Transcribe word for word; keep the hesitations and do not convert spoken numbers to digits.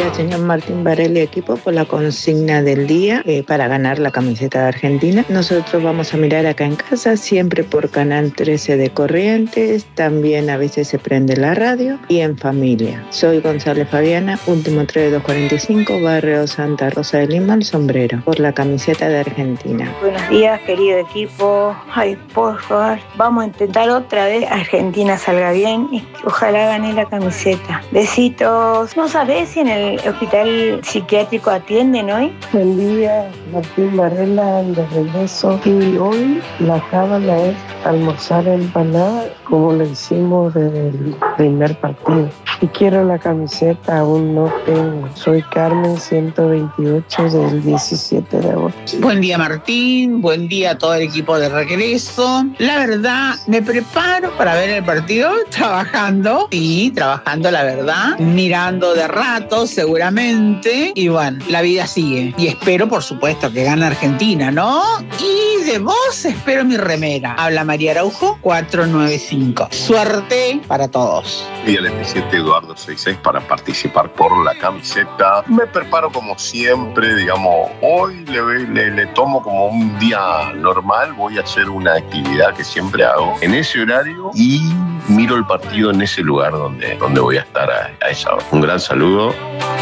al señor Martín Barelli Equipo por la consigna del día eh, para ganar la camiseta de Argentina. Nosotros vamos a mirar acá en casa, siempre por Canal trece de Corrientes, también a veces se prende la radio y en familia. Soy González Fabiana, último tres dos cuarenta y cinco, barrio Santa Rosa de Lima, El Sombrero, por la camiseta de Argentina. Buenos días, querido equipo. Ay, por favor, vamos a intentar otra vez Argentina salga bien y ojalá gane la camiseta. Besitos. ¿No sabés si en el hospital psiquiátrico atienden hoy? Buen día, Martín Varela, de regreso. Y hoy la cábala es almorzar empanada como lo hicimos desde el primer partido. Y quiero la camiseta, aún no tengo. Soy Carmen, ciento veintiocho del diecisiete de agosto. Buen día, Martín. Buen día a todo el equipo de regreso. La verdad, me preparo para ver el partido trabajando. Sí, trabajando, la verdad. Mirando de rato, seguramente. Y bueno, la vida sigue. Y espero, por supuesto, que gane Argentina, ¿no? Y de vos espero mi remera. Habla María Araujo, cuatro nueve cinco. Suerte para todos. Y el veintisiete Eduardo sesenta y seis para participar por la camiseta. Me preparo como siempre, digamos, hoy le, le, le tomo como un día normal, voy a hacer una actividad que siempre hago en ese horario y miro el partido en ese lugar donde, donde voy a estar a, a esa hora. Un gran saludo.